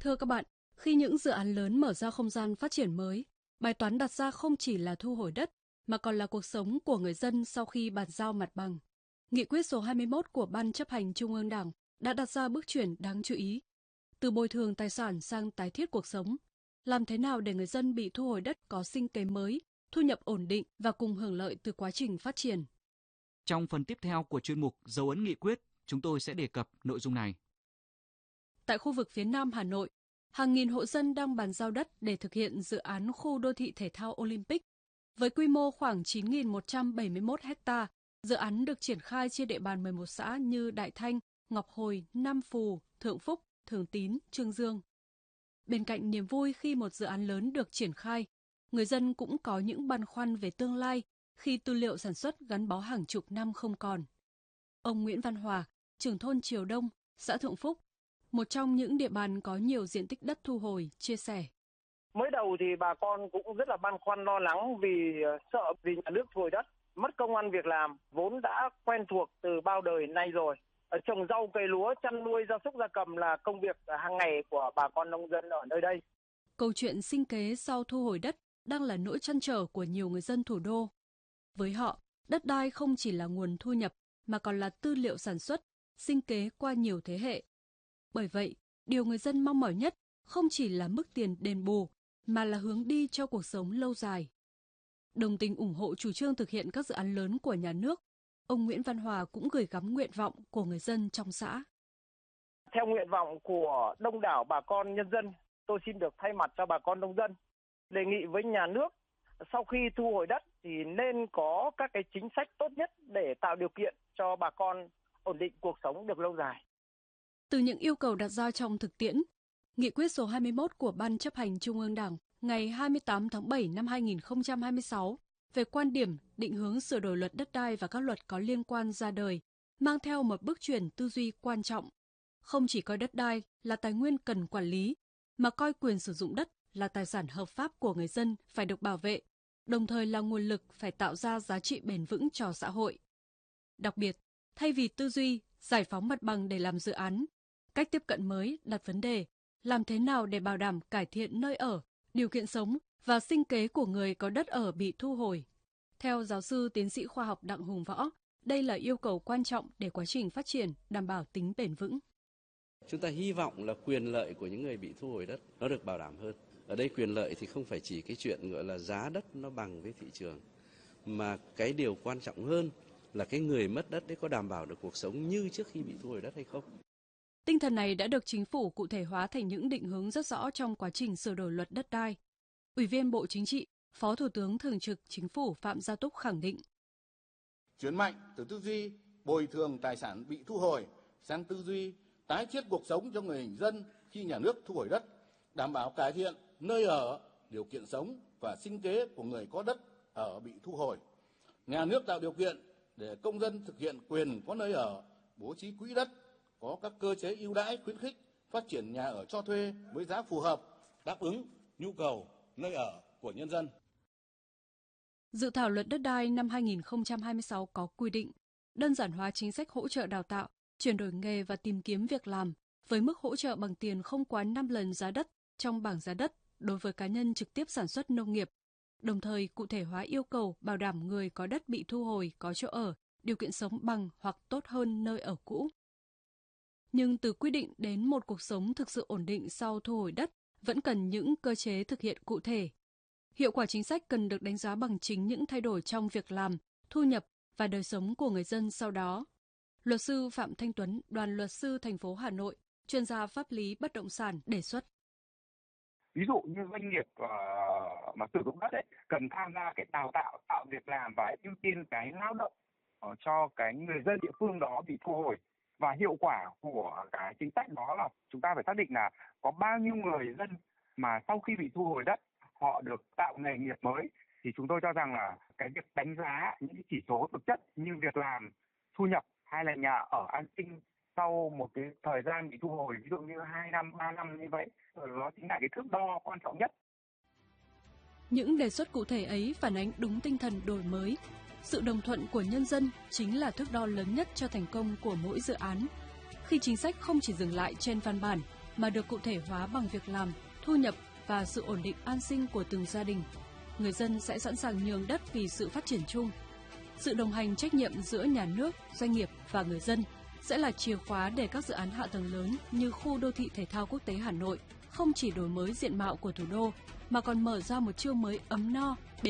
Thưa các bạn, khi những dự án lớn mở ra không gian phát triển mới, bài toán đặt ra không chỉ là thu hồi đất, mà còn là cuộc sống của người dân sau khi bàn giao mặt bằng. Nghị quyết số 21 của Ban chấp hành Trung ương Đảng đã đặt ra bước chuyển đáng chú ý, từ bồi thường tài sản sang tái thiết cuộc sống. Làm thế nào để người dân bị thu hồi đất có sinh kế mới, thu nhập ổn định và cùng hưởng lợi từ quá trình phát triển? Trong phần tiếp theo của chuyên mục Dấu ấn nghị quyết, chúng tôi sẽ đề cập nội dung này. Tại khu vực phía Nam Hà Nội, hàng nghìn hộ dân đang bàn giao đất để thực hiện dự án khu đô thị thể thao Olympic. Với quy mô khoảng 9.171 ha, dự án được triển khai trên địa bàn 11 xã như Đại Thanh, Ngọc Hồi, Nam Phù, Thượng Phúc, Thường Tín, Chương Dương. Bên cạnh niềm vui khi một dự án lớn được triển khai, người dân cũng có những băn khoăn về tương lai khi tư liệu sản xuất gắn bó hàng chục năm không còn. Ông Nguyễn Văn Hòa, trưởng thôn Triều Đông, xã Thượng Phúc, một trong những địa bàn có nhiều diện tích đất thu hồi, chia sẻ. Mới đầu thì bà con cũng rất là băn khoăn lo lắng vì sợ vì nhà nước thu hồi đất, mất công ăn việc làm, vốn đã quen thuộc từ bao đời nay rồi. Trồng rau cây lúa, chăn nuôi gia súc gia cầm là công việc hàng ngày của bà con nông dân ở nơi đây. Câu chuyện sinh kế sau thu hồi đất đang là nỗi trăn trở của nhiều người dân thủ đô. Với họ, đất đai không chỉ là nguồn thu nhập mà còn là tư liệu sản xuất, sinh kế qua nhiều thế hệ. Bởi vậy, điều người dân mong mỏi nhất không chỉ là mức tiền đền bù, mà là hướng đi cho cuộc sống lâu dài. Đồng tình ủng hộ chủ trương thực hiện các dự án lớn của nhà nước, ông Nguyễn Văn Hòa cũng gửi gắm nguyện vọng của người dân trong xã. Theo nguyện vọng của đông đảo bà con nhân dân, tôi xin được thay mặt cho bà con nông dân, đề nghị với nhà nước, sau khi thu hồi đất thì nên có các cái chính sách tốt nhất để tạo điều kiện cho bà con ổn định cuộc sống được lâu dài. Từ những yêu cầu đặt ra trong thực tiễn, Nghị quyết số 21 của Ban chấp hành Trung ương Đảng ngày 28 tháng 7 năm 2026 về quan điểm định hướng sửa đổi luật đất đai và các luật có liên quan ra đời, mang theo một bước chuyển tư duy quan trọng. Không chỉ coi đất đai là tài nguyên cần quản lý, mà coi quyền sử dụng đất là tài sản hợp pháp của người dân phải được bảo vệ, đồng thời là nguồn lực phải tạo ra giá trị bền vững cho xã hội. Đặc biệt, thay vì tư duy giải phóng mặt bằng để làm dự án, cách tiếp cận mới đặt vấn đề làm thế nào để bảo đảm cải thiện nơi ở, điều kiện sống và sinh kế của người có đất ở bị thu hồi. Theo giáo sư tiến sĩ khoa học Đặng Hùng Võ, đây là yêu cầu quan trọng để quá trình phát triển đảm bảo tính bền vững. Chúng ta hy vọng là quyền lợi của những người bị thu hồi đất nó được bảo đảm hơn. Ở đây quyền lợi thì không phải chỉ cái chuyện gọi là giá đất nó bằng với thị trường, mà cái điều quan trọng hơn là cái người mất đất đấy có đảm bảo được cuộc sống như trước khi bị thu hồi đất hay không. Tinh thần này đã được chính phủ cụ thể hóa thành những định hướng rất rõ trong quá trình sửa đổi luật đất đai. Ủy viên Bộ Chính trị, Phó Thủ tướng Thường trực Chính phủ Phạm Gia Túc khẳng định. Chuyển mạnh từ tư duy bồi thường tài sản bị thu hồi sang tư duy tái thiết cuộc sống cho người dân khi nhà nước thu hồi đất, đảm bảo cải thiện nơi ở, điều kiện sống và sinh kế của người có đất ở bị thu hồi. Nhà nước tạo điều kiện để công dân thực hiện quyền có nơi ở, bố trí quỹ đất, có các cơ chế ưu đãi khuyến khích phát triển nhà ở cho thuê với giá phù hợp, đáp ứng nhu cầu nơi ở của nhân dân. Dự thảo luật đất đai năm 2026 có quy định đơn giản hóa chính sách hỗ trợ đào tạo, chuyển đổi nghề và tìm kiếm việc làm với mức hỗ trợ bằng tiền không quá 5 lần giá đất trong bảng giá đất đối với cá nhân trực tiếp sản xuất nông nghiệp, đồng thời cụ thể hóa yêu cầu bảo đảm người có đất bị thu hồi có chỗ ở, điều kiện sống bằng hoặc tốt hơn nơi ở cũ. Nhưng từ quy định đến một cuộc sống thực sự ổn định sau thu hồi đất vẫn cần những cơ chế thực hiện cụ thể. Hiệu quả chính sách cần được đánh giá bằng chính những thay đổi trong việc làm, thu nhập và đời sống của người dân sau đó. Luật sư Phạm Thanh Tuấn, Đoàn luật sư thành phố Hà Nội, chuyên gia pháp lý bất động sản đề xuất. Ví dụ như doanh nghiệp mà sử dụng đất ấy, cần tham gia cái đào tạo, tạo việc làm và ưu tiên cái lao động cho cái người dân địa phương đó bị thu hồi. Và hiệu quả của cái chính sách đó là chúng ta phải xác định là có bao nhiêu người dân mà sau khi bị thu hồi đất họ được tạo nghề nghiệp mới, thì chúng tôi cho rằng là cái việc đánh giá những cái chỉ số thực chất như việc làm, thu nhập hay là nhà ở an sinh sau một cái thời gian bị thu hồi, ví dụ như 2 năm, 3 năm như vậy, đó chính là cái thước đo quan trọng nhất. Những đề xuất cụ thể ấy phản ánh đúng tinh thần đổi mới. Sự đồng thuận của nhân dân chính là thước đo lớn nhất cho thành công của mỗi dự án. Khi chính sách không chỉ dừng lại trên văn bản, mà được cụ thể hóa bằng việc làm, thu nhập và sự ổn định an sinh của từng gia đình. Người dân sẽ sẵn sàng nhường đất vì sự phát triển chung. Sự đồng hành trách nhiệm giữa nhà nước, doanh nghiệp và người dân sẽ là chìa khóa để các dự án hạ tầng lớn như khu đô thị thể thao quốc tế Hà Nội không chỉ đổi mới diện mạo của thủ đô mà còn mở ra một chương mới ấm no,